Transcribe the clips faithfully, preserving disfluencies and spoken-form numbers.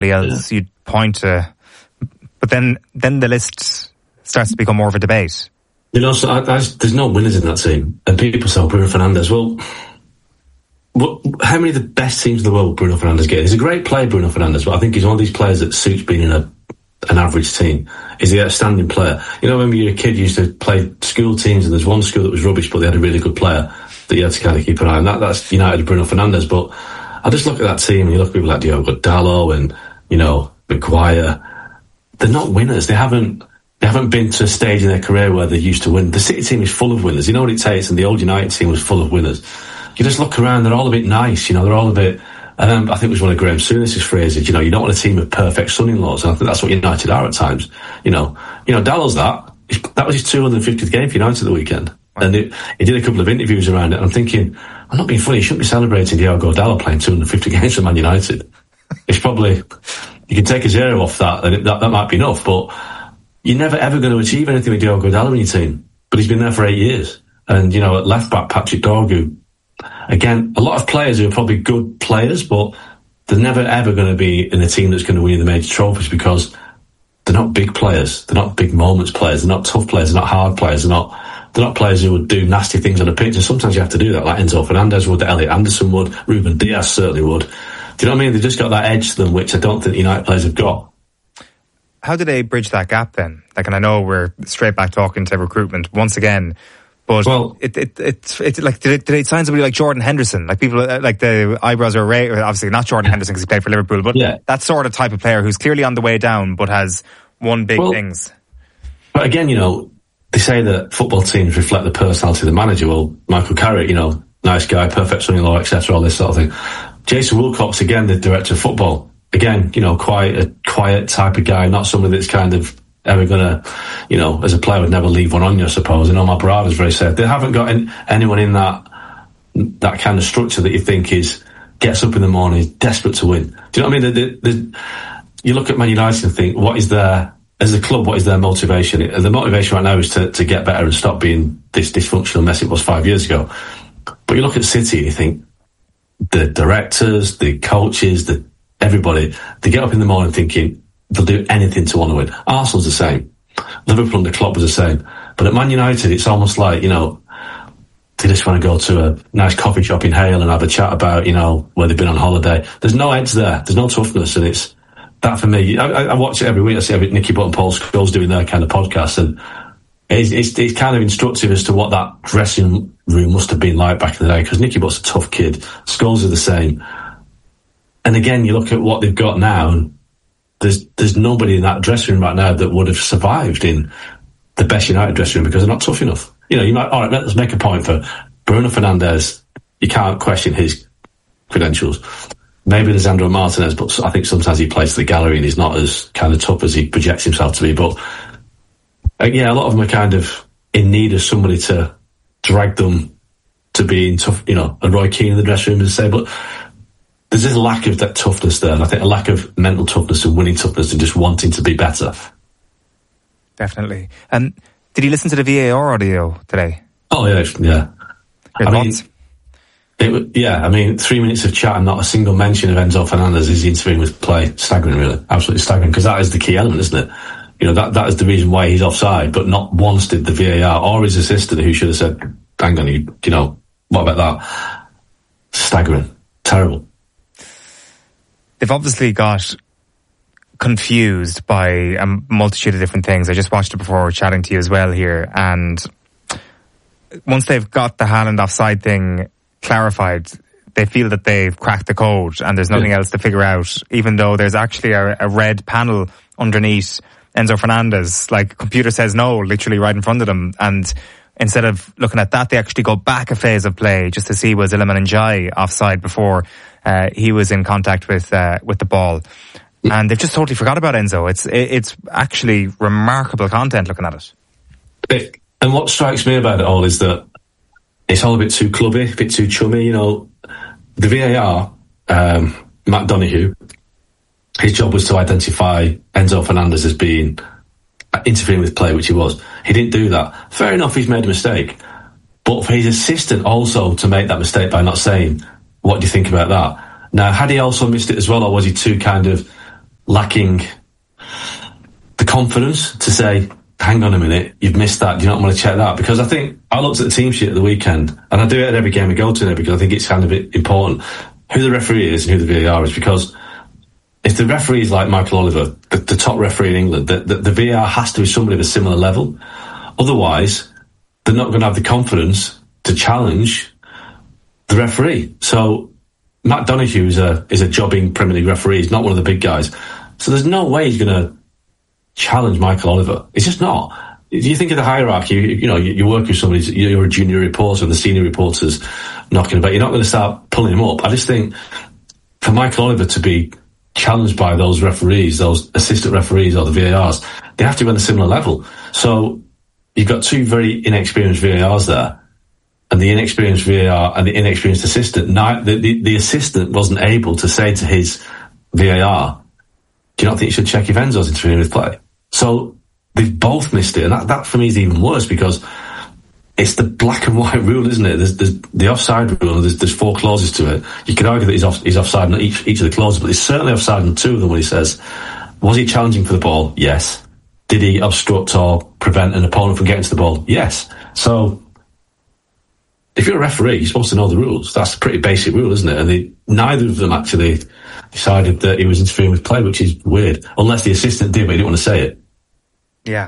else you'd point to. But then, then the list starts to become more of a debate. You know, so I, I, there's no winners in that team. And people say, Bruno Fernandes, well, what, how many of the best teams in the world Bruno Fernandes get? He's a great player, Bruno Fernandes, but I think he's one of these players that suits being in a an average team. He's the outstanding player. You know, when you were a kid, you used to play school teams, and there's one school that was rubbish, but they had a really good player that you had to kind of keep an eye on. That, that's United Bruno Fernandes. But I just look at that team, and you look at people like Diogo Dalot and, you know, Maguire. They're not winners. They haven't they haven't been to a stage in their career where they used to win. The City team is full of winners. You know what it takes, and the old United team was full of winners. You just look around, they're all a bit nice, you know, they're all a bit... And um, I think it was one of Graham Souness's phrases, you know, you don't want a team of perfect son-in-laws. And I think that's what United are at times. You know, you know, Dalot's that. That was his two hundred fiftieth game for United at the weekend. And it, he did a couple of interviews around it. And I'm thinking, I'm not being funny, you shouldn't be celebrating Diogo Dalot playing two hundred fifty games for Man United. It's probably, you can take a zero off that, and it, that, that might be enough. But you're never ever going to achieve anything with Diogo Dalot in your team. But he's been there for eight years. And, you know, at left-back, Patrick Dorgu, again, a lot of players who are probably good players, but they're never ever going to be in a team that's going to win the major trophies because they're not big players. They're not big moments players. They're not tough players. They're not hard players. They're not they're not players who would do nasty things on the pitch. And sometimes you have to do that, like Enzo Fernandez would, Elliot Anderson would, Ruben Diaz certainly would. Do you know what I mean? They've just got that edge to them, which I don't think United players have got. How do they bridge that gap then? Like, and I know we're straight back talking to recruitment once again. But well, it, it, it, it, like, did, it, did they sign somebody like Jordan Henderson? Like, people, like, the eyebrows are raised, obviously not Jordan Henderson because he played for Liverpool, but yeah. that sort of type of player who's clearly on the way down, but has won big well, things. But again, you know, they say that football teams reflect the personality of the manager. Well, Michael Carrick, you know, nice guy, perfect son-in-law, et cetera, all this sort of thing. Jason Wilcox, again, the director of football. Again, you know, quite a quiet type of guy, not somebody that's kind of ever gonna, you know, as a player would never leave one on you, I suppose. And Omar Barada's very safe. They haven't got in, anyone in that that kind of structure that you think is gets up in the morning, desperate to win. Do you know what I mean? The, the, the, you look at Man United and think, what is their, as a club, what is their motivation? And the motivation right now is to, to get better and stop being this dysfunctional mess it was five years ago. But you look at City and you think, the directors, the coaches, the everybody, they get up in the morning thinking, they'll do anything to want to win. Arsenal's the same. Liverpool and the club was the same. But at Man United, it's almost like, you know, they just want to go to a nice coffee shop in Hale and have a chat about, you know, where they've been on holiday. There's no edge there. There's no toughness. And it's that for me. I, I watch it every week. I see every Nicky Butt and Paul Scholes doing their kind of podcast. And it's, it's, it's kind of instructive as to what that dressing room must have been like back in the day. Because Nicky Butt's a tough kid. Scholes are the same. And again, you look at what they've got now, and There's there's nobody in that dressing room right now that would have survived in the best United dressing room because they're not tough enough. You know, you might, all right, let's make a point for Bruno Fernandes. You can't question his credentials. Maybe Lisandro Martinez, but I think sometimes he plays to the gallery and he's not as kind of tough as he projects himself to be. But uh, yeah, a lot of them are kind of in need of somebody to drag them to being tough, you know, a Roy Keane in the dressing room, as I say, but there's this lack of that toughness there, and I think a lack of mental toughness and winning toughness and just wanting to be better. Definitely. And did you listen to the V A R audio today? Oh, yeah, yeah. Your I thoughts? mean, it, yeah, I mean, three minutes of chat and not a single mention of Enzo Fernandez as interfering with play. Staggering, really. Absolutely staggering, because that is the key element, isn't it? You know, that that is the reason why he's offside, but not once did the V A R or his assistant, who should have said, hang on, you, you know, what about that? Staggering. Terrible. They've obviously got confused by a multitude of different things. I just watched it before chatting to you as well here. And once they've got the Haaland offside thing clarified, they feel that they've cracked the code and there's nothing yeah. else to figure out, even though there's actually a, a red panel underneath Enzo Fernandez. Like, computer says no, literally right in front of them. And instead of looking at that, they actually go back a phase of play just to see was Iliman Ndiaye offside before Uh, he was in contact with uh, with the ball, and they've just totally forgot about Enzo. It's it's actually remarkable content looking at it. it. And what strikes me about it all is that it's all a bit too clubby, a bit too chummy. You know, the V A R, um, Matt Donoghue, his job was to identify Enzo Fernandez as being interfering with play, which he was. He didn't do that. Fair enough, he's made a mistake, but for his assistant also to make that mistake by not saying, what do you think about that? Now, had he also missed it as well, or was he too kind of lacking the confidence to say, hang on a minute, you've missed that, do you not want to check that? Because I think, I looked at the team sheet at the weekend, and I do it at every game we go to now because I think it's kind of important who the referee is and who the V A R is, because if the referee is like Michael Oliver, the, the top referee in England, the, the, the V A R has to be somebody of a similar level. Otherwise, they're not going to have the confidence to challenge the referee. So Matt Donoghue is a is a jobbing Premier League referee. He's not one of the big guys. So there's no way he's going to challenge Michael Oliver. It's just not. If you think of the hierarchy, you, you know, you, you work with somebody, you're a junior reporter and the senior reporter's knocking about, you're not going to start pulling him up. I just think for Michael Oliver to be challenged by those referees, those assistant referees or the V A Rs, they have to be on a similar level. So you've got two very inexperienced V A Rs there, and the inexperienced V A R and the inexperienced assistant. Now, the, the, the assistant wasn't able to say to his V A R, do you not think you should check if Enzo's interfering with play? So they've both missed it, and that, that for me is even worse because it's the black and white rule, isn't it? There's, there's the offside rule, there's, there's four clauses to it. You could argue that he's, off, he's offside on each, each of the clauses, but he's certainly offside on two of them when he says, was he challenging for the ball? Yes. Did he obstruct or prevent an opponent from getting to the ball? Yes. So if you're a referee, you're supposed to know the rules. That's a pretty basic rule, isn't it? And they, neither of them actually decided that he was interfering with play, which is weird. Unless the assistant did, but he didn't want to say it. Yeah.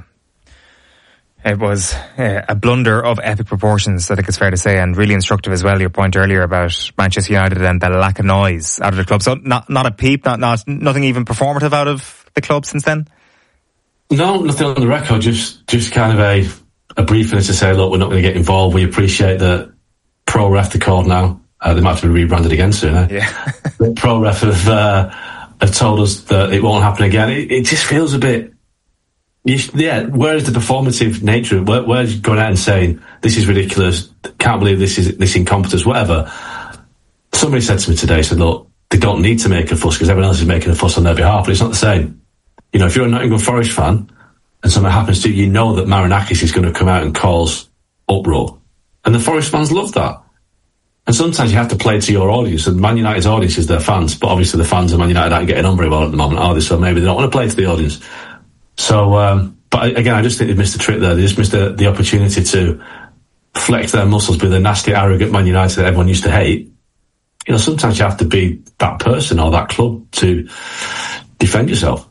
It was uh, a blunder of epic proportions, I think it's fair to say, and really instructive as well, your point earlier about Manchester United and the lack of noise out of the club. So not not a peep, not, not nothing even performative out of the club since then? No, nothing on the record, just just kind of a, a briefing to say, look, we're not going to get involved. We appreciate that Pro Ref the call now. Uh, they might have to be rebranded again soon, eh? Yeah. Pro Ref have, uh, have told us that it won't happen again. It, it just feels a bit... You, yeah, where is the performative nature? Where, where's going out and saying, this is ridiculous, can't believe this is this incompetence, whatever. Somebody said to me today, said, look, they don't need to make a fuss because everyone else is making a fuss on their behalf, but it's not the same. You know, if you're a Nottingham Forest fan and something happens to you, you know that Marinakis is going to come out and cause uproar. And the Forest fans love that. And sometimes you have to play to your audience, and Man United's audience is their fans, but obviously the fans of Man United aren't getting on very well at the moment, are they? So maybe they don't want to play to the audience. So, um, but again, I just think they've missed the trick there. They just missed the, the opportunity to flex their muscles with the nasty, arrogant Man United that everyone used to hate. You know, sometimes you have to be that person or that club to defend yourself.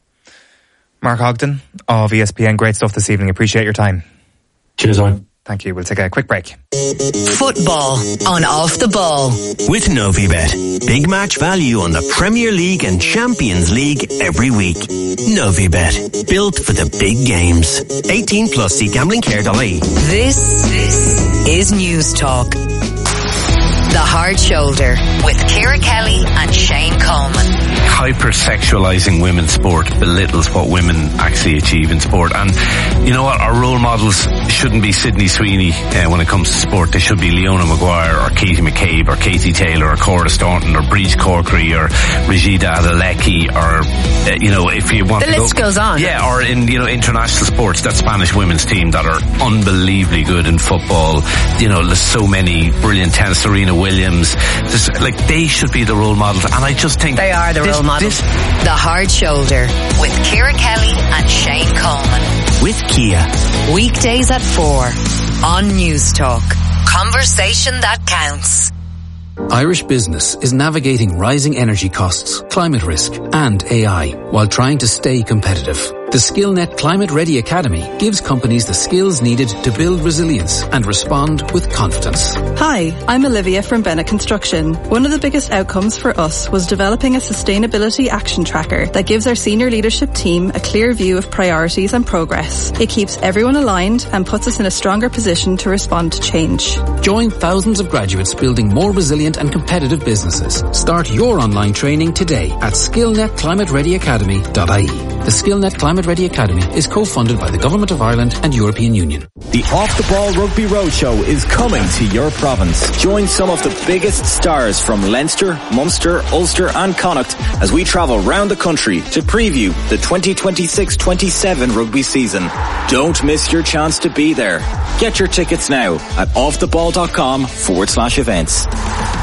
Mark Ogden of E S P N, great stuff this evening. Appreciate your time. Cheers, Owen. Thank you. We'll take a quick break. Football on Off the Ball. With Novibet. Big match value on the Premier League and Champions League every week. Novibet. Built for the big games. eighteen plus, see gambling care dot I E. This, this is News Talk. The Hard Shoulder with Ciara Kelly and Shane Coleman. Hyper-sexualising women's sport belittles what women actually achieve in sport. And you know what? Our role models shouldn't be Sydney Sweeney uh, when it comes to sport. They should be Leona Maguire or Katie McCabe or Katie Taylor or Cora Staunton or Breach Corkery or Brigida Adelecki or, uh, you know, if you want the to list go, goes on. Yeah, or in, you know, international sports, that Spanish women's team that are unbelievably good in football. You know, there's so many brilliant tennis, Serena Williams. There's, like, they should be the role models. And I just think... They are the this, role models. This, The Hard Shoulder with Ciara Kelly and Shane Coleman. With Kia. Weekdays at four on News Talk. Conversation that counts. Irish business is navigating rising energy costs, climate risk and A I while trying to stay competitive. The SkillNet Climate Ready Academy gives companies the skills needed to build resilience and respond with confidence. Hi, I'm Olivia from Bennett Construction. One of the biggest outcomes for us was developing a sustainability action tracker that gives our senior leadership team a clear view of priorities and progress. It keeps everyone aligned and puts us in a stronger position to respond to change. Join thousands of graduates building more resilient and competitive businesses. Start your online training today at skill net climate ready academy dot I E. The SkillNet Climate Ready Academy is co-funded by the Government of Ireland and European Union. The Off the Ball Rugby Roadshow is coming to your province. Join some of the biggest stars from Leinster, Munster, Ulster and Connacht as we travel round the country to preview the twenty twenty-six twenty-seven rugby season. Don't miss your chance to be there. Get your tickets now at offtheball.com forward slash events.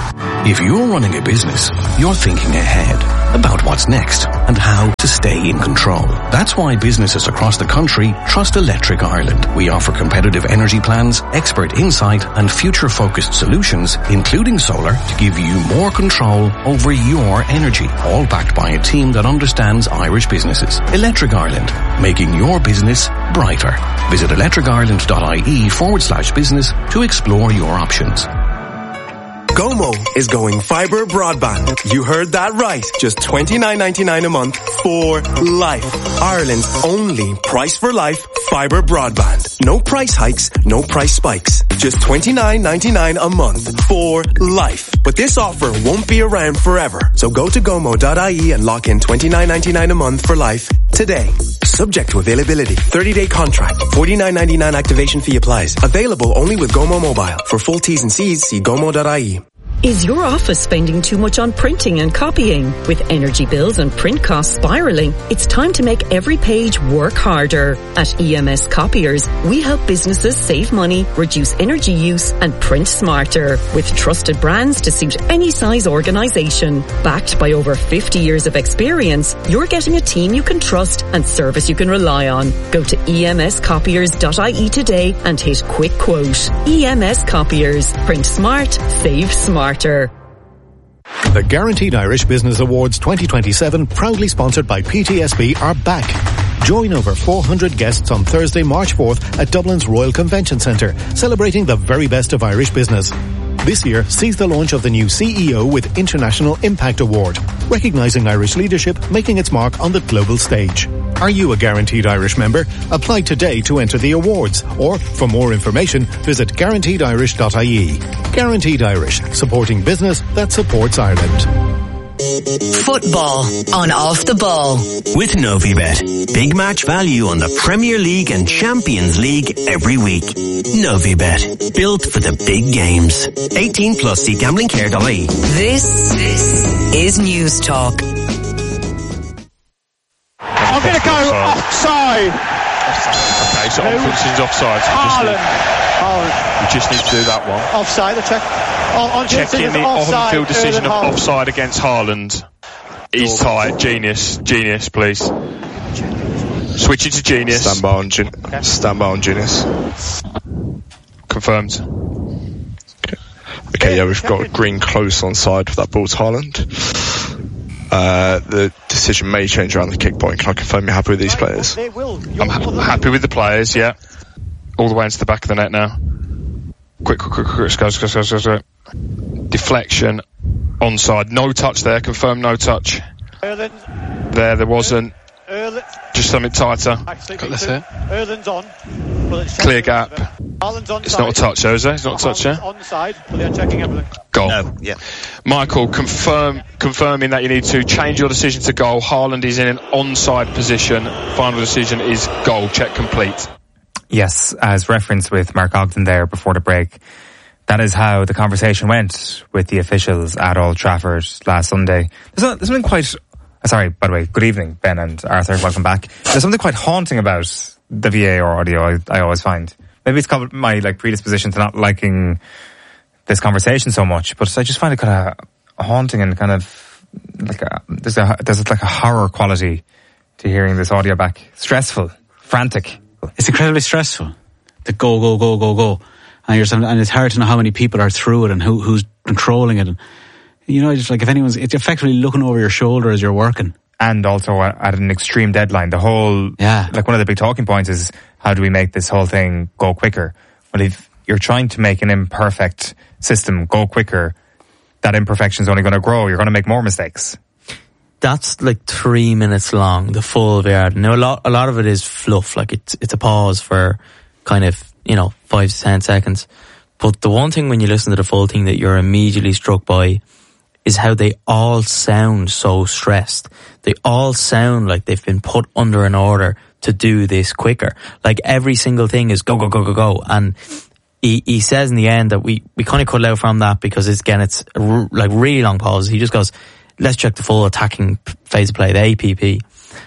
If you're running a business, you're thinking ahead about what's next and how to stay in control. That's why businesses across the country trust Electric Ireland. We offer competitive energy plans, expert insight and future-focused solutions, including solar, to give you more control over your energy, all backed by a team that understands Irish businesses. Electric Ireland, making your business brighter. Visit electricireland.ie forward slash business to explore your options. Gomo is going fibre broadband. You heard that right. Just twenty-nine ninety-nine a month for life. Ireland's only price for life fibre broadband. No price hikes, no price spikes. Just twenty-nine ninety-nine a month for life. But this offer won't be around forever. So go to gomo dot I E and lock in twenty-nine ninety-nine a month for life today. Subject to availability. thirty-day contract. forty-nine ninety-nine activation fee applies. Available only with Gomo Mobile. For full T's and C's, see gomo dot I E. Is your office spending too much on printing and copying? With energy bills and print costs spiraling, it's time to make every page work harder. At E M S Copiers, we help businesses save money, reduce energy use and print smarter. With trusted brands to suit any size organisation. Backed by over fifty years of experience, you're getting a team you can trust and service you can rely on. Go to E M S copiers dot I E today and hit quick quote. E M S Copiers. Print smart, save smart. The Guaranteed Irish Business Awards twenty twenty-seven, proudly sponsored by P T S B, are back. Join over four hundred guests on Thursday, March fourth at Dublin's Royal Convention Centre, celebrating the very best of Irish business. This year sees the launch of the new C E O with International Impact Award, recognising Irish leadership making its mark on the global stage. Are you a Guaranteed Irish member? Apply today to enter the awards, or for more information, visit guaranteed irish dot I E. Guaranteed Irish, supporting business that supports Ireland. Football on Off the Ball. With Novibet. Big match value on the Premier League and Champions League every week. Novibet. Built for the big games. eighteen plus, see gambling care dot I E. This, this is News Talk. I'm going to go offside. Okay, so Openson's offside. So Haaland. Haaland. We just need to do that one. Offside, the check. On, on Checking the on-field decision of Haaland. Offside against Haaland. He's tight. Genius. Genius, please. Switching to Genius. Stand by on, Gen- okay. Stand by on Genius. Confirmed. Okay. Okay, yeah, we've got green close on side for that ball to Haaland. Uh, the decision may change around the kick point. Can I confirm you're happy with these players? I'm ha- happy with the players, yeah. All the way into the back of the net now. Quick, quick, quick, quick, go, go, go, go, go. Deflection, onside, no touch there, confirm no touch. There, there wasn't. Just something tighter. Got this here. Erland's on. Clear gap. It's not a touch, though, is there? It's not a touch, yeah? Onside, but they're checking everything. Goal. No, yeah. Michael, confirm, confirming that you need to change your decision to goal. Haaland is in an onside position. Final decision is goal. Check complete. Yes, as referenced with Mark Ogden there before the break, that is how the conversation went with the officials at Old Trafford last Sunday. There's something quite... Sorry, by the way, good evening, Ben and Arthur, welcome back. There's something quite haunting about the V A R audio, I, I always find. Maybe it's called my like predisposition to not liking this conversation so much, but I just find it kind of haunting and kind of like a, there's a, there's like a horror quality to hearing this audio back. Stressful, frantic. It's incredibly stressful. The go, go, go, go, go. And you're, and it's hard to know how many people are through it and who, who's controlling it. And, you know, just like if anyone's, it's effectively looking over your shoulder as you're working. And also at an extreme deadline. The whole, yeah. like one of the big talking points is how do we make this whole thing go quicker? Well, if you're trying to make an imperfect system go quicker, that imperfection is only going to grow. You're going to make more mistakes. That's like three minutes long, the full V R. Now a lot, a lot of it is fluff. Like it's, it's a pause for kind of, you know, five to ten seconds. But the one thing when you listen to the full thing that you're immediately struck by is how they all sound so stressed. They all sound like they've been put under an order to do this quicker. Like every single thing is go, go, go, go, go. And he, he says in the end that we, we kind of cut out from that because it's, again, it's r- like really long pauses. He just goes, let's check the full attacking phase of play, the A P P.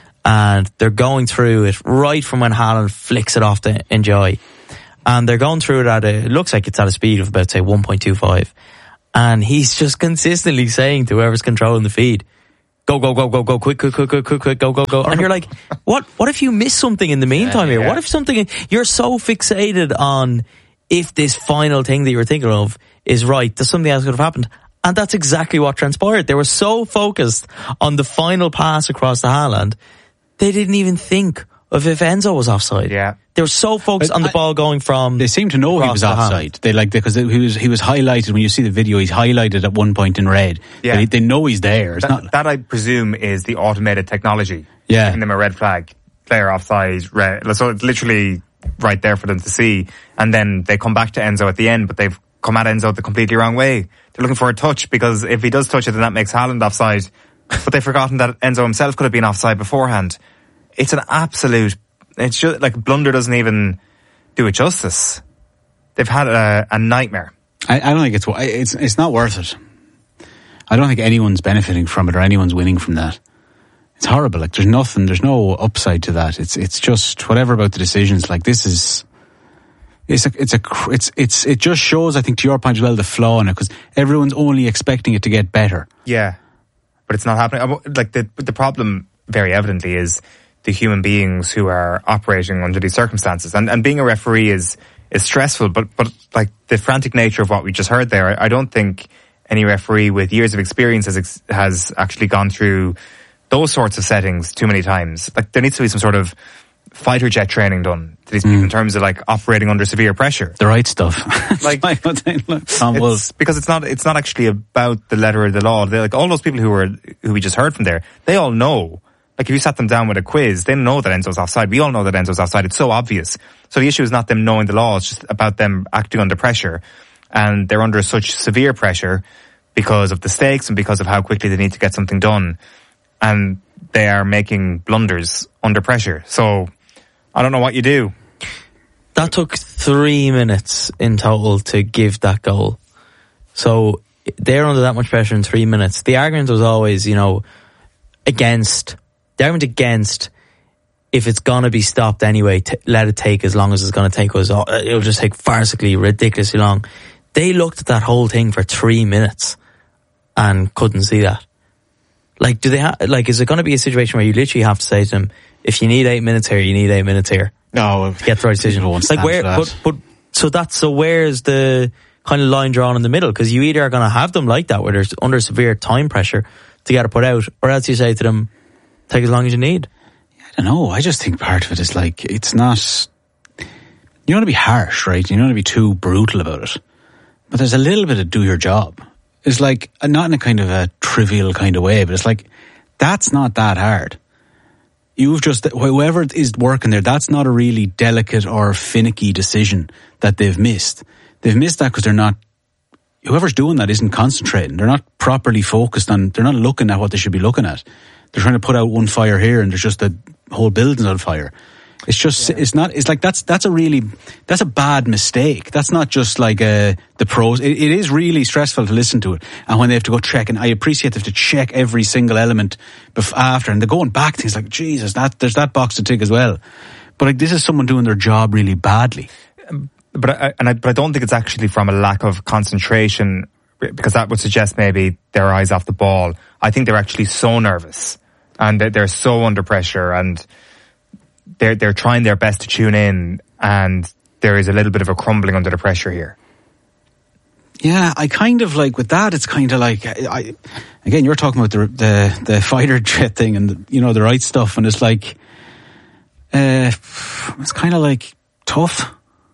And they're going through it right from when Haaland flicks it off to Enjoy. And they're going through it at a, it looks like it's at a speed of about, say, one point two five. And he's just consistently saying to whoever's controlling the feed, go, go, go, go, go, quick, quick, quick, quick, quick, quick, go, go, go. And you're like, what, what if you miss something in the meantime yeah, here? Yeah. What if something, you're so fixated on if this final thing that you're thinking of is right, that something else could have happened. And that's exactly what transpired. They were so focused on the final pass across the Haaland, they didn't even think of if Enzo was offside. Yeah. They were so focused but on the I, ball going from. They seem to know he was offside. They like because he was he was highlighted when you see the video. He's highlighted at one point in red. Yeah. They, they know he's there. It's that, not that I presume is the automated technology. Yeah. Giving them a red flag, player offside, red. So it's literally right there for them to see. And then they come back to Enzo at the end, but they've come at Enzo the completely wrong way. They're looking for a touch because if he does touch it, then that makes Haaland offside. But they've forgotten that Enzo himself could have been offside beforehand. It's an absolute. It's just like blunder doesn't even do it justice. They've had a, a nightmare. I, I don't think it's it's it's not worth it. I don't think anyone's benefiting from it or anyone's winning from that. It's horrible. Like there's nothing. There's no upside to that. It's it's just whatever about the decisions. Like this is. It's a, it's a, it's, it's, it just shows, I think, to your point as well, the flaw in it, because everyone's only expecting it to get better. Yeah. But it's not happening. Like, the, the problem, very evidently, is the human beings who are operating under these circumstances. And, and being a referee is, is stressful, but, but, like, the frantic nature of what we just heard there, I, I don't think any referee with years of experience has, has actually gone through those sorts of settings too many times. Like, there needs to be some sort of fighter jet training done to these people mm. in terms of like operating under severe pressure. The right stuff. Like, it's, because it's not, it's not actually about the letter of the law. They're like all those people who were, who we just heard from there, they all know. Like if you sat them down with a quiz, they know that Enzo's offside. We all know that Enzo's offside. It's so obvious. So the issue is not them knowing the law. It's just about them acting under pressure. And they're under such severe pressure because of the stakes and because of how quickly they need to get something done. And they are making blunders under pressure. So I don't know what you do. That took three minutes in total to give that goal. So they're under that much pressure in three minutes. The argument was always, you know, against, the argument against if it's going to be stopped anyway, t- let it take as long as it's going to take us. It'll just take farcically, ridiculously long. They looked at that whole thing for three minutes and couldn't see that. Like, do they ha- like, is it going to be a situation where you literally have to say to them, if you need eight minutes here, you need eight minutes here? No, to get the right decision. Like where, but, but, so that's, so where's the kind of line drawn in the middle? Because you either are going to have them like that, where there's under severe time pressure to get it put out, or else you say to them, take as long as you need. I don't know. I just think part of it is like, it's not, you don't want to be harsh, right? You don't want to be too brutal about it. But there's a little bit of do your job. It's like, not in a kind of a trivial kind of way, but it's like, that's not that hard. You've just, whoever is working there, that's not a really delicate or finicky decision that they've missed. They've missed that because they're not, whoever's doing that isn't concentrating. They're not properly focused on, they're not looking at what they should be looking at. They're trying to put out one fire here and there's just the whole building's on fire. It's just, yeah. it's not, it's like, that's, that's a really, that's a bad mistake. That's not just like a, the pros. It, it is really stressful to listen to it. And when they have to go check, and I appreciate they have to check every single element bef- after, and they're going back, things like, Jesus, that, there's that box to tick as well. But like, this is someone doing their job really badly. But I, and I, but I don't think it's actually from a lack of concentration, because that would suggest maybe their eyes off the ball. I think they're actually so nervous and they're, they're so under pressure, and they're they're trying their best to tune in, and there is a little bit of a crumbling under the pressure here. Yeah, I kind of like with that. It's kind of like, I, again, you're talking about the the, the fighter jet thing and the, you know, the right stuff, and it's like, uh, it's kind of like tough.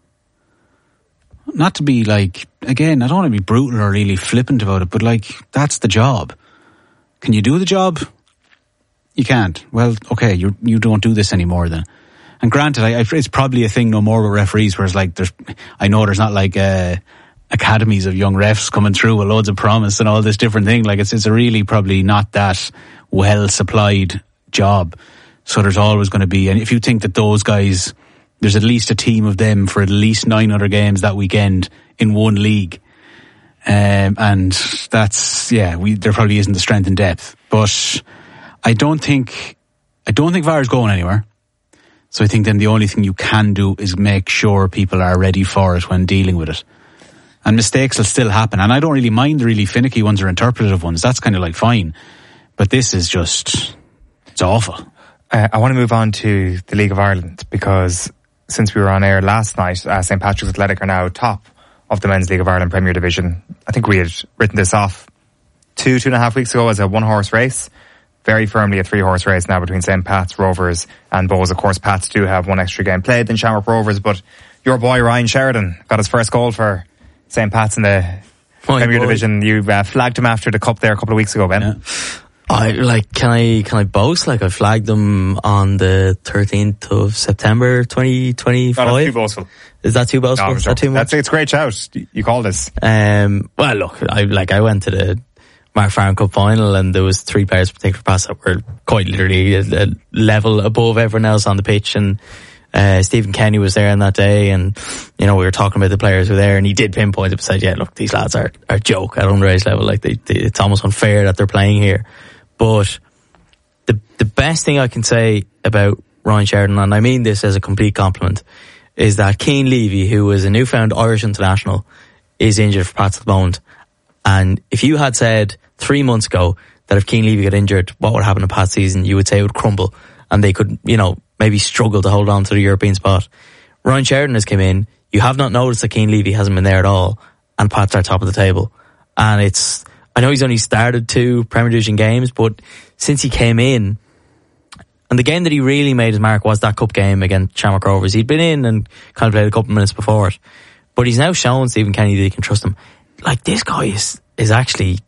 Not to be like, again, I don't want to be brutal or really flippant about it, but like, that's the job. Can you do the job? You can't. Well, okay, you you don't do this anymore then. And granted, I, it's probably a thing no more with referees, whereas like there's, I know there's not like uh, academies of young refs coming through with loads of promise and all this different thing. Like it's it's a really probably not that well supplied job. So there's always going to be, and if you think that those guys, there's at least a team of them for at least nine other games that weekend in one league. Um, and that's, yeah, we, there probably isn't the strength and depth, but I don't think, I don't think V A R is going anywhere. So I think then the only thing you can do is make sure people are ready for it when dealing with it. and mistakes will still happen. And I don't really mind the really finicky ones or interpretative ones. That's kind of like fine. But this is just, it's awful. Uh, I want to move on to the League of Ireland, because since we were on air last night, uh, Saint Patrick's Athletic are now top of the Men's League of Ireland Premier Division. I think we had written this off two, two and a half weeks ago as a one-horse race. Very firmly a three-horse race now between Saint Pat's, Rovers and Bohs. Of course, Pats do have one extra game played than Shamrock Rovers, but your boy Ryan Sheridan got his first goal for Saint Pat's in the My Premier boy. Division. You uh, flagged him after the cup there a couple of weeks ago, Ben. Yeah. I like. Can I can I boast? Like I flagged them on the thirteenth of September, twenty twenty five. Oh, that's too boastful. Is that too boastful? No, Is that too much? That's it's a great shout. You call this. Um. Well, look. I like. I went to the Mark Farren Cup final, and there was three players particular pass that were quite literally a, a level above everyone else on the pitch, and uh, Stephen Kenny was there on that day, and you know we were talking about the players who were there, and he did pinpoint it and said, "Yeah, look, these lads are are a joke at underage level. Like they, they, it's almost unfair that they're playing here." But the the best thing I can say about Ryan Sheridan, and I mean this as a complete compliment, is that Cian Levy, who is a newfound Irish international, is injured for Pats at the moment. And if you had said three months ago that if Cian Levy got injured, what would happen in Pat's season, you would say it would crumble and they could, you know, maybe struggle to hold on to the European spot. Ryan Sheridan has come in. You have not noticed that Cian Levy hasn't been there at all, and Pats are top of the table. And it's, I know he's only started two Premier Division games, but since he came in, and the game that he really made his mark was that cup game against Shamrock Rovers. He'd been in and kind of played a couple of minutes before it, but he's now shown Stephen Kenny that he can trust him. Like, this guy is is actually,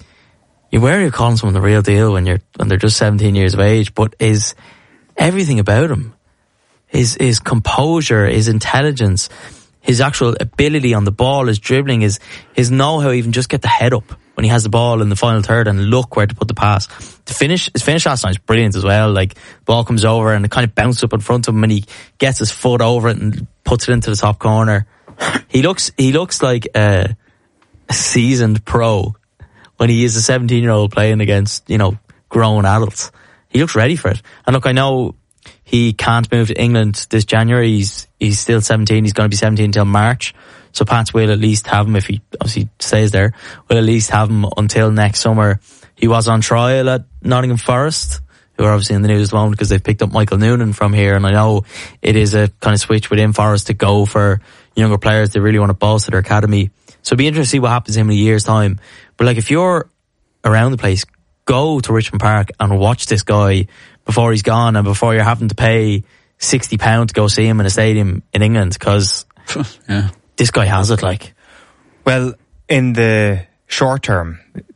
you're wary of calling someone the real deal when you're when they're just seventeen years of age, but is everything about him, his his composure, his intelligence, his actual ability on the ball, his dribbling, his his know-how, even just get the head up when he has the ball in the final third and look where to put the pass. The finish, his finish last night is brilliant as well. Like, ball comes over and it kind of bounces up in front of him and he gets his foot over it and puts it into the top corner. He looks, he looks like a, a seasoned pro when he is a seventeen year old playing against, you know, grown adults. He looks ready for it. And look, I know he can't move to England this January. He's, he's still seventeen. He's going to be seventeen until March. So Pats will at least have him, if he obviously stays there, will at least have him until next summer. He was on trial at Nottingham Forest, who are obviously in the news at the moment because they've picked up Michael Noonan from here. And I know it is a kind of switch within Forest to go for younger players. They really want to bolster their academy. So it'd be interesting to see what happens to him in a year's time. But like, if you're around the place, go to Richmond Park and watch this guy before he's gone and before you're having to pay sixty pounds to go see him in a stadium in England, because yeah. This guy has it, like. Well, in the short term,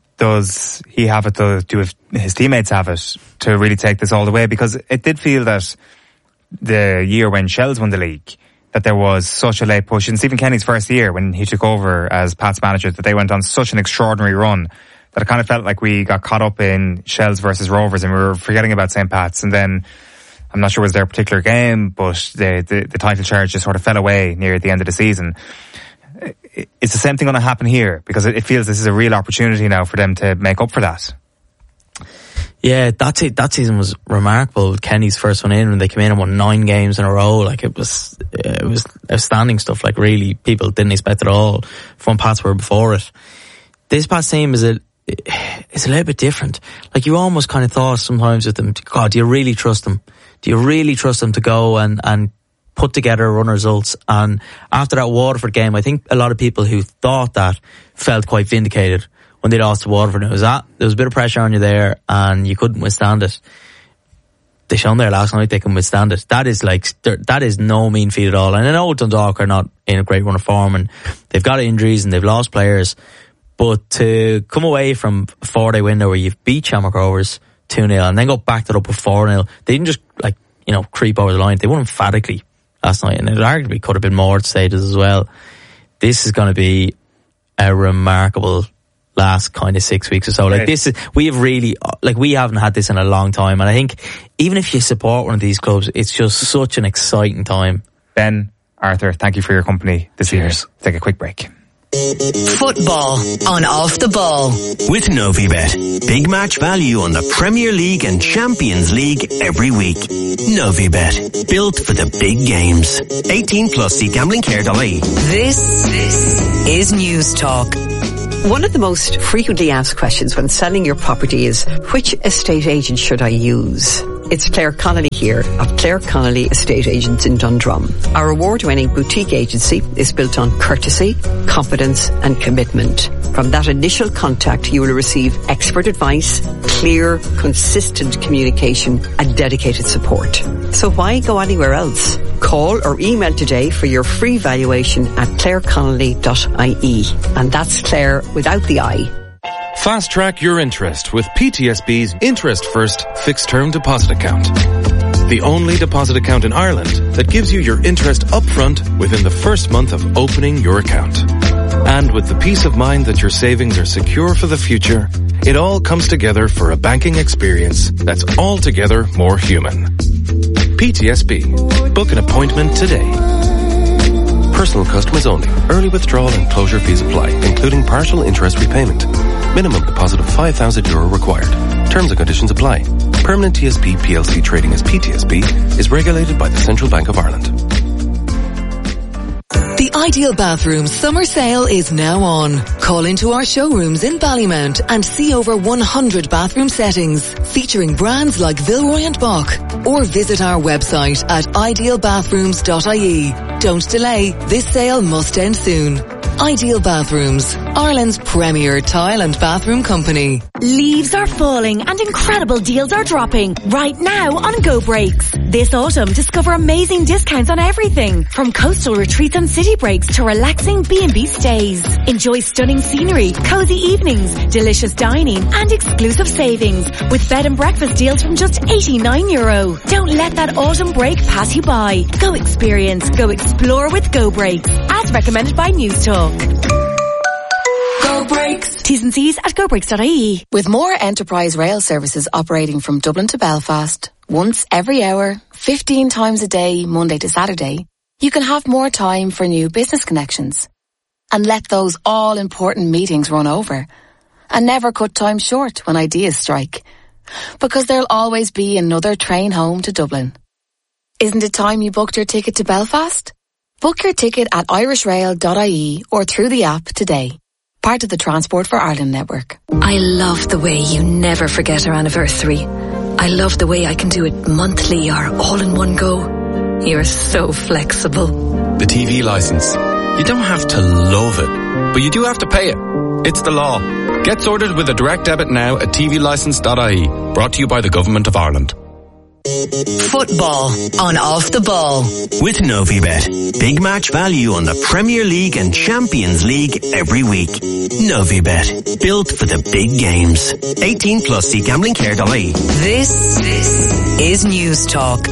does he have it, to, do his teammates have it to really take this all the way? Because it did feel that the year when Shells won the league, that there was such a late push. In Stephen Kenny's first year, when he took over as Pat's manager, that they went on such an extraordinary run that it kind of felt like we got caught up in Shells versus Rovers and we were forgetting about Saint Pat's. And then, I'm not sure it was their particular game, but the, the, the title charge just sort of fell away near the end of the season. Is the same thing going to happen here? Because it feels this is a real opportunity now for them to make up for that. Yeah, that se- that season was remarkable. Kenny's first one in, when they came in and won nine games in a row. Like, it was, it was outstanding stuff. Like, really, people didn't expect it at all from Pats were before it. This Pats team is a, it's a little bit different. Like, you almost kind of thought sometimes with them, God, do you really trust them? Do you really trust them to go and, and put together run results? And after that Waterford game, I think a lot of people who thought that felt quite vindicated when they lost to Waterford. It was that, there was a bit of pressure on you there and you couldn't withstand it. They shown there last night they can withstand it. That is like, that is no mean feat at all. And I know Dundalk are not in a great run of form and they've got injuries and they've lost players. But to come away from a four-day window where you've beat Shamrock Rovers two nil and then go back that up with four nil. They didn't just, like, you know, creep over the line. They won emphatically last night, and it arguably could have been more at stages as well. This is going to be a remarkable last kind of six weeks or so. Like, this is, we have really, like, we haven't had this in a long time, and I think even if you support one of these clubs, it's just such an exciting time. Ben, Arthur, thank you for your company this year. Take a quick break. Football on Off the Ball. With Novibet. Big match value on the Premier League and Champions League every week. Novibet. Built for the big games. eighteen plus. See gambling care dot I E. This, this is News Talk. One of the most frequently asked questions when selling your property is, which estate agent should I use? It's Claire Connolly here of Claire Connolly Estate Agents in Dundrum. Our award-winning boutique agency is built on courtesy, confidence and commitment. From that initial contact, you will receive expert advice, clear, consistent communication and dedicated support. So why go anywhere else? Call or email today for your free valuation at claire connolly dot I E. And that's Claire without the I. Fast track your interest with P T S B's Interest First Fixed Term Deposit Account. The only deposit account in Ireland that gives you your interest upfront within the first month of opening your account. And with the peace of mind that your savings are secure for the future, it all comes together for a banking experience that's altogether more human. P T S B. Book an appointment today. Personal customers only. Early withdrawal and closure fees apply, including partial interest repayment. Minimum deposit of five thousand euro required. Terms and conditions apply. Permanent T S B P L C trading as P T S B is regulated by the Central Bank of Ireland. The Ideal Bathroom summer sale is now on. Call into our showrooms in Ballymount and see over one hundred bathroom settings featuring brands like Villeroy and Boch, or visit our website at ideal bathrooms dot I E. Don't delay, this sale must end soon. Ideal Bathrooms, Ireland's premier tile and bathroom company. Leaves are falling and incredible deals are dropping right now on Go Breaks. This autumn, discover amazing discounts on everything, from coastal retreats and city breaks to relaxing B and B stays. Enjoy stunning scenery, cozy evenings, delicious dining and exclusive savings with bed and breakfast deals from just eighty-nine euro. Don't let that autumn break pass you by. Go experience, go explore with Go Breaks, as recommended by News Talk. Go Breaks. T's and C's at go breaks dot I E. With more enterprise rail services operating from Dublin to Belfast, once every hour, fifteen times a day, Monday to Saturday, you can have more time for new business connections. And let those all-important meetings run over. And never cut time short when ideas strike. Because there'll always be another train home to Dublin. Isn't it time you booked your ticket to Belfast? Book your ticket at irish rail dot I E or through the app today. Part of the Transport for Ireland network. I love the way you never forget our anniversary. I love the way I can do it monthly or all in one go. You're so flexible. The T V licence. You don't have to love it, but you do have to pay it. It's the law. Get sorted with a direct debit now at t v licence dot I E. Brought to you by the Government of Ireland. Football on Off the Ball. With Novibet. Big match value on the Premier League and Champions League every week. Novibet. Built for the big games. eighteen plus. See gambling care dot I E. This, this is News Talk.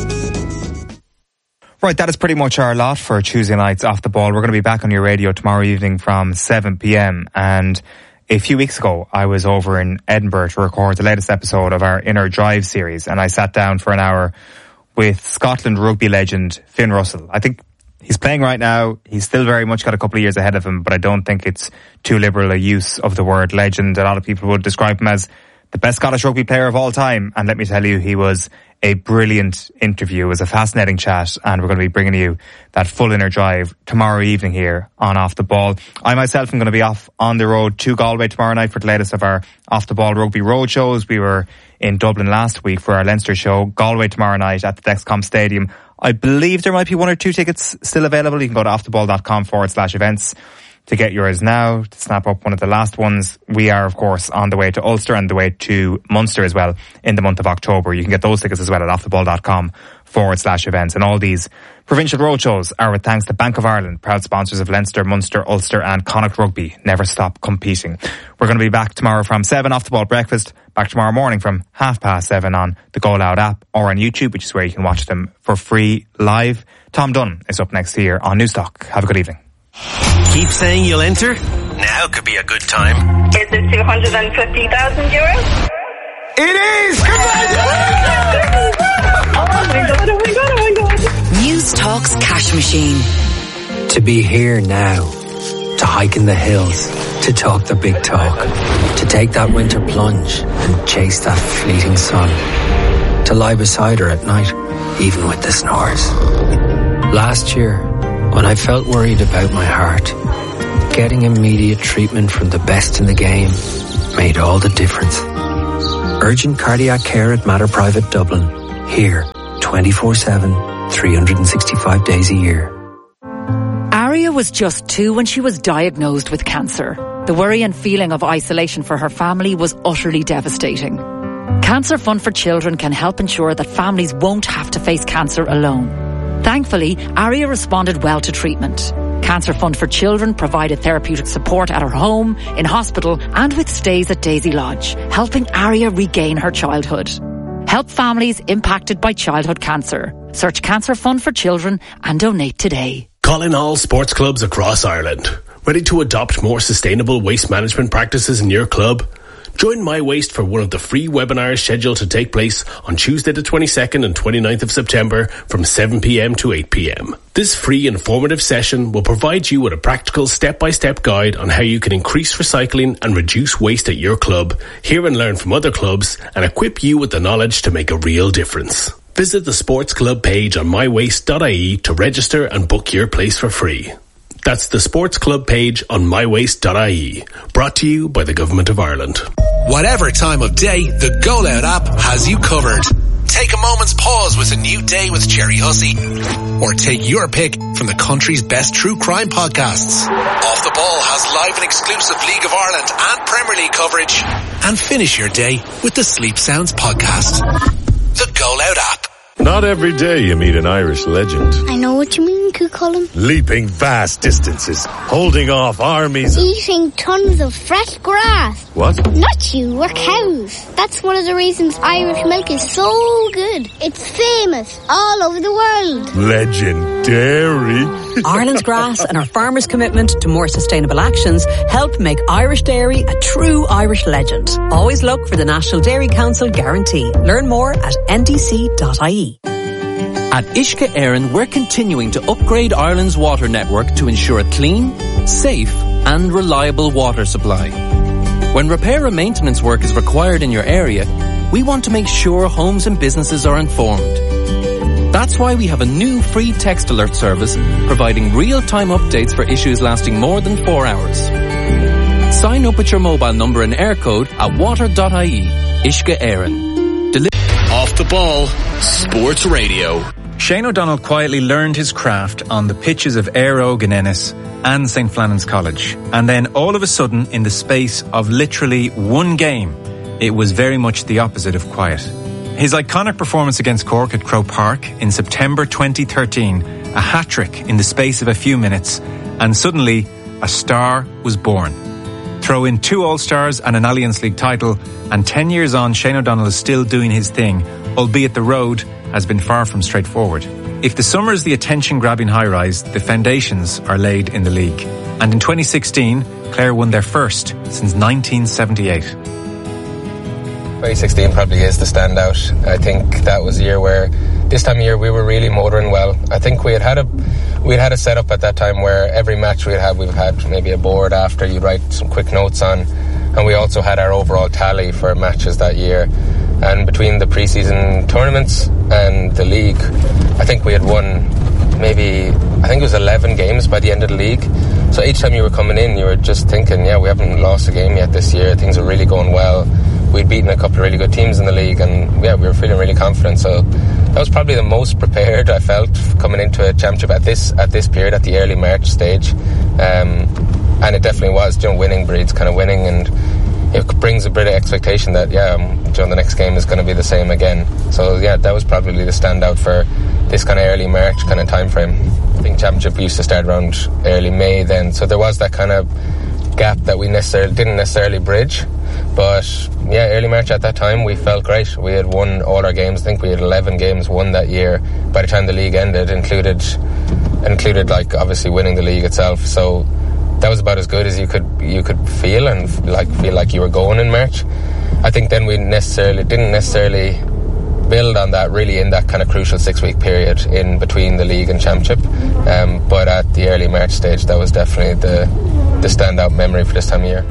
Right, that is pretty much our lot for Tuesday nights Off the Ball. We're going to be back on your radio tomorrow evening from seven p.m. And a few weeks ago, I was over in Edinburgh to record the latest episode of our Inner Drive series, and I sat down for an hour with Scotland rugby legend Finn Russell. I think he's playing right now. He's still very much got a couple of years ahead of him, but I don't think it's too liberal a use of the word legend. A lot of people would describe him as the best Scottish rugby player of all time, and let me tell you, he was a brilliant interview. It was a fascinating chat, and we're going to be bringing you that full Inner Drive tomorrow evening here on Off the Ball. I myself am going to be off on the road to Galway tomorrow night for the latest of our Off the Ball rugby road shows. We were in Dublin last week for our Leinster show. Galway tomorrow night at the Dexcom Stadium. I believe there might be one or two tickets still available. You can go to offtheball.com forward slash events to get yours now, to snap up one of the last ones. We are, of course, on the way to Ulster and the way to Munster as well in the month of October. You can get those tickets as well at offtheball.com forward slash events. And all these provincial roadshows are with thanks to Bank of Ireland, proud sponsors of Leinster, Munster, Ulster and Connacht Rugby. Never stop competing. We're going to be back tomorrow from seven, Off the Ball breakfast. Back tomorrow morning from half past seven on the Go Loud app or on YouTube, which is where you can watch them for free live. Tom Dunn is up next here on Newstalk. Have a good evening. Keep saying you'll enter? Now could be a good time. Is it two hundred fifty thousand euros? It is! Congratulations! Oh my god, oh my god, oh my god. News Talk's cash machine. To be here now. To hike in the hills, to talk the big talk, to take that winter plunge and chase that fleeting sun, to lie beside her at night, even with the snores. Last year, when I felt worried about my heart, getting immediate treatment from the best in the game made all the difference. Urgent cardiac care at Mater Private Dublin, here twenty-four seven, three hundred sixty-five days a year. Aria was just two when she was diagnosed with cancer. The worry and feeling of isolation for her family was utterly devastating. Cancer Fund for Children can help ensure that families won't have to face cancer alone. Thankfully, Aria responded well to treatment. Cancer Fund for Children provided therapeutic support at her home, in hospital, and with stays at Daisy Lodge, helping Aria regain her childhood. Help families impacted by childhood cancer. Search Cancer Fund for Children and donate today. Call in all sports clubs across Ireland. Ready to adopt more sustainable waste management practices in your club? Join My Waste for one of the free webinars scheduled to take place on Tuesday the twenty-second and twenty-ninth of September from seven p.m. to eight p.m. This free informative session will provide you with a practical step-by-step guide on how you can increase recycling and reduce waste at your club, hear and learn from other clubs, and equip you with the knowledge to make a real difference. Visit the Sports Club page on my waste dot I E to register and book your place for free. That's the Sports Club page on my waste dot I E. Brought to you by the Government of Ireland. Whatever time of day, the Go Loud app has you covered. Take a moment's pause with a new day with Jerry Hussey. Or take your pick from the country's best true crime podcasts. Off the Ball has live and exclusive League of Ireland and Premier League coverage. And finish your day with the Sleep Sounds podcast. The Go Loud app. Not every day you meet an Irish legend. I know what you mean, Cucullin. Leaping vast distances, holding off armies. Eating tons of fresh grass. What? Not you, we're cows. That's one of the reasons Irish milk is so good. It's famous all over the world. Legendary. Ireland's grass and our farmers' commitment to more sustainable actions help make Irish dairy a true Irish legend. Always look for the National Dairy Council guarantee. Learn more at N D C dot I E. At Uisce Éireann, we're continuing to upgrade Ireland's water network to ensure a clean, safe and reliable water supply. When repair and maintenance work is required in your area, we want to make sure homes and businesses are informed. That's why we have a new free text alert service providing real-time updates for issues lasting more than four hours. Sign up with your mobile number and air code at water dot I E. Uisce Éireann. Deli- Off the Ball, Sports Radio. Shane O'Donnell quietly learned his craft on the pitches of Éire Óg in Ennis and Saint Flannan's College. And then all of a sudden, in the space of literally one game, it was very much the opposite of quiet. His iconic performance against Cork at Croke Park in September twenty thirteen, a hat-trick in the space of a few minutes, and suddenly a star was born. Throw in two All-Stars and an Alliance League title, and ten years on, Shane O'Donnell is still doing his thing, albeit the road has been far from straightforward. If the summer is the attention-grabbing high-rise, the foundations are laid in the league. And in twenty sixteen, Clare won their first since nineteen seventy-eight. twenty sixteen probably is the standout. I think that was a year where this time of year we were really motoring well. I think we had had a we had had a setup at that time where every match we'd have, we've had maybe a board after you'd write some quick notes on, and we also had our overall tally for matches that year. And between the pre-season tournaments and the league, I think we had won maybe, I think it was eleven games by the end of the league. So each time you were coming in, you were just thinking, yeah, we haven't lost a game yet this year. Things are really going well. We'd beaten a couple of really good teams in the league, and yeah, we were feeling really confident. So that was probably the most prepared I felt coming into a championship at this at this period, at the early March stage. Um, and it definitely was, you know, winning breeds kind of winning, and it brings a bit of expectation that, yeah, um, you know, the next game is going to be the same again. So yeah, that was probably the standout for this kind of early March kind of time frame. I think championship used to start around early May then, so there was that kind of gap that we necessarily didn't necessarily bridge. But yeah, early March at that time we felt great. We had won all our games. I think we had eleven games won that year by the time the league ended, included included like obviously winning the league itself. So that was about as good as you could you could feel and like feel like you were going in March. I think then we necessarily didn't necessarily build on that really in that kind of crucial six week period in between the league and championship. Um, but at the early March stage, that was definitely the the standout memory for this time of year.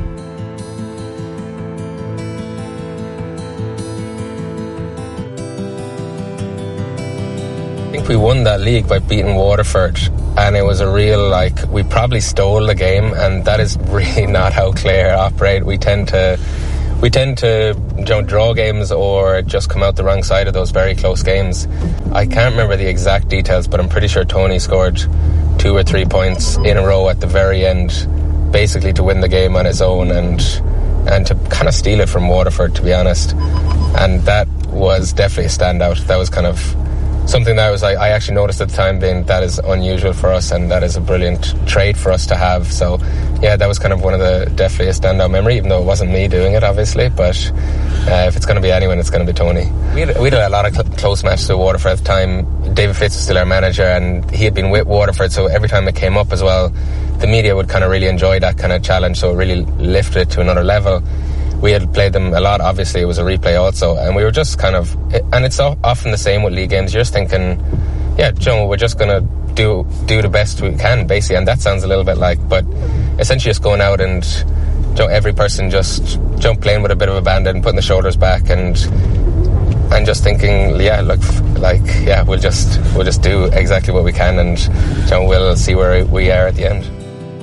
I think we won that league by beating Waterford, and it was a real, like, we probably stole the game, and that is really not how Clare operate. We tend to we tend to you know, draw games or just come out the wrong side of those very close games. I can't remember the exact details, but I'm pretty sure Tony scored two or three points in a row at the very end, basically to win the game on his own and and to kind of steal it from Waterford, to be honest. And that was definitely a standout. That was kind of something that I was like, I actually noticed at the time being that is unusual for us, and that is a brilliant trait for us to have. So yeah, that was kind of one of the, definitely a standout memory, even though it wasn't me doing it, obviously. But uh, if it's going to be anyone, it's going to be Tony. We had, we had a lot of cl- close matches with Waterford at the time. David Fitz was still our manager, and he had been with Waterford, so every time it came up as well, the media would kind of really enjoy that kind of challenge, so it really lifted it to another level. We had played them a lot, obviously it was a replay also, and we were just kind of, and it's often the same with league games, you're just thinking, yeah, Joe, we're just going to do do the best we can, basically, and that sounds a little bit like, but essentially just going out and you know, every person just you know, playing with a bit of abandon, putting the shoulders back, and and just thinking, yeah, look, like, yeah, we'll just we'll just do exactly what we can, and you know, we'll see where we are at the end.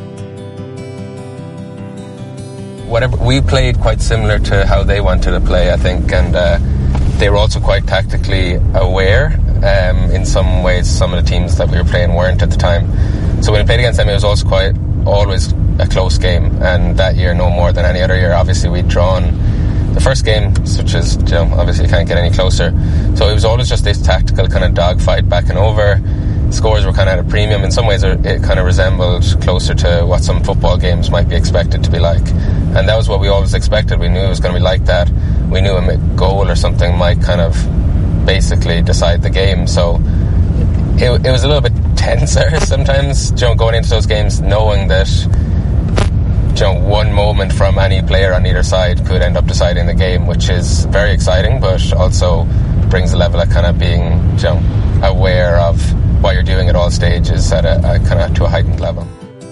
Whatever, we played quite similar to how they wanted to play, I think, and uh, they were also quite tactically aware. Um, in some ways, some of the teams that we were playing weren't at the time. So when we played against them, it was also quite always a close game, and that year no more than any other year. Obviously, we'd drawn the first game, which is, you know, obviously you can't get any closer. So it was always just this tactical kind of dogfight back and over. Scores were kind of at a premium. In some ways it kind of resembled closer to what some football games might be expected to be like, and that was what we always expected. We knew it was going to be like that. We knew a goal or something might kind of basically decide the game, so it, it was a little bit tenser sometimes, you know, going into those games knowing that, you know, one moment from any player on either side could end up deciding the game, which is very exciting, but also brings a level of kind of being, you know, aware of what you're doing at all stages at a, a kind of to a heightened level.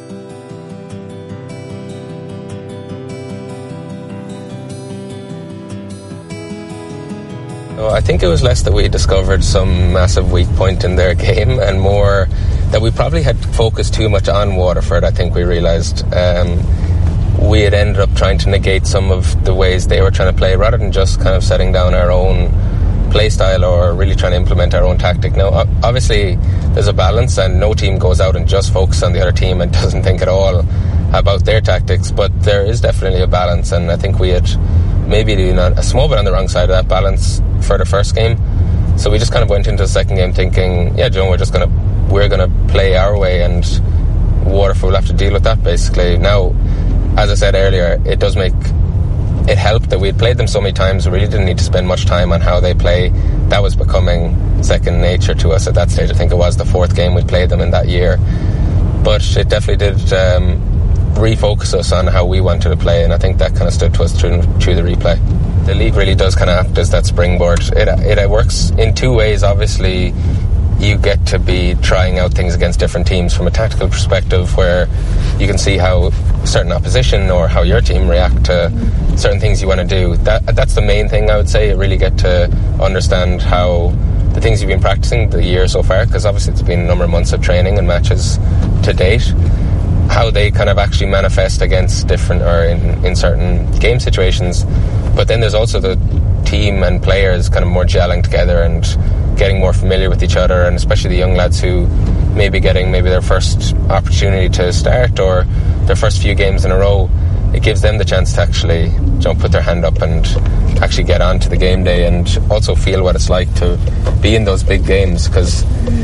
So I think it was less that we discovered some massive weak point in their game, and more that we probably had focused too much on Waterford. I think we realised um, we had ended up trying to negate some of the ways they were trying to play, rather than just kind of setting down our own play style or really trying to implement our own tactic. Now, obviously there's a balance, and no team goes out and just focuses on the other team and doesn't think at all about their tactics, but there is definitely a balance, and I think we had maybe been a small bit on the wrong side of that balance for the first game. So we just kind of went into the second game thinking, yeah, Joe, we're just gonna we're gonna play our way, and Waterford will have to deal with that, basically. Now, as I said earlier, it does make it helped that we had played them so many times. We really didn't need to spend much time on how they play. That was becoming second nature to us at that stage. I think it was the fourth game we played them in that year. But it definitely did um, refocus us on how we wanted to play, and I think that kind of stood to us through, through the replay. The league really does kind of act as that springboard. It, it works in two ways. Obviously, you get to be trying out things against different teams from a tactical perspective, where you can see how certain opposition or how your team react to certain things you want to do. That that's the main thing, I would say. You really get to understand how the things you've been practicing the year so far, because obviously it's been a number of months of training and matches to date, how they kind of actually manifest against different or in, in certain game situations. But then there's also the team and players kind of more gelling together and getting more familiar with each other, and especially the young lads who may be getting maybe their first opportunity to start or their first few games in a row. It gives them the chance to actually, you know, put their hand up and actually get on to the game day, and also feel what it's like to be in those big games, because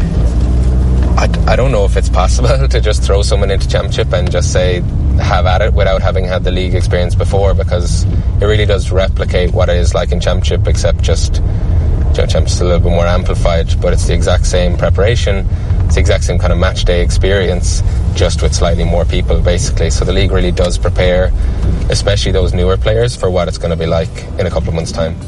I, I don't know if it's possible to just throw someone into championship and just say have at it without having had the league experience before, because it really does replicate what it is like in championship, except just, you know, championship's a little bit more amplified, but it's the exact same preparation, it's the exact same kind of match day experience, just with slightly more people, basically. So the league really does prepare, especially those newer players, for what it's going to be like in a couple of months' time.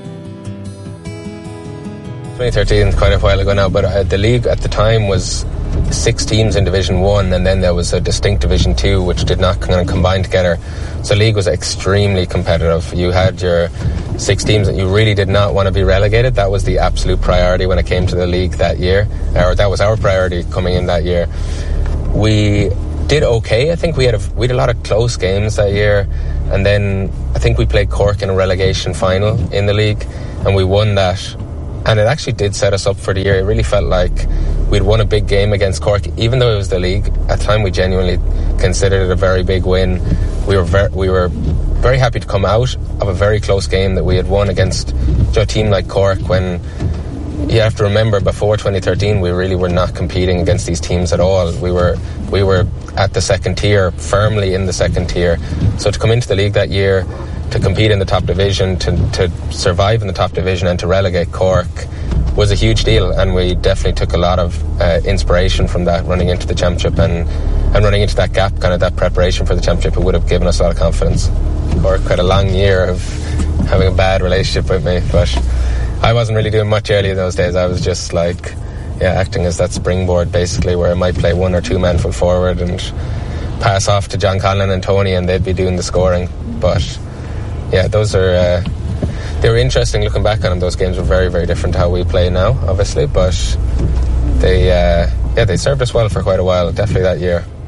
twenty thirteen, quite a while ago now, but uh, the league at the time was six teams in Division One, and then there was a distinct Division Two, which did not kind of combine together. So the league was extremely competitive. You had your six teams that you really did not want to be relegated. That was the absolute priority when it came to the league that year, or that was our priority coming in that year. We did okay. I think we had a, we had a lot of close games that year, and then I think we played Cork in a relegation final in the league, and we won that, and it actually did set us up for the year. It really felt like we'd won a big game against Cork, even though it was the league. At the time, we genuinely considered it a very big win. We were very, we were very happy to come out of a very close game that we had won against a team like Cork, when you have to remember, before twenty thirteen, we really were not competing against these teams at all. We were we were at the second tier, firmly in the second tier. So to come into the league that year, to compete in the top division, to, to survive in the top division and to relegate Cork was a huge deal, and we definitely took a lot of uh, inspiration from that running into the championship, and, and running into that gap, kind of that preparation for the championship. It would have given us a lot of confidence. Cork had a long year of having a bad relationship with me, but I wasn't really doing much early in those days. I was just like, yeah, acting as that springboard basically, where I might play one or two men full forward and pass off to John Conlon and Tony, and they'd be doing the scoring. But yeah, those are uh, they were interesting looking back on them. Those games were very, very different to how we play now, obviously, but they uh, yeah they served us well for quite a while, definitely that year.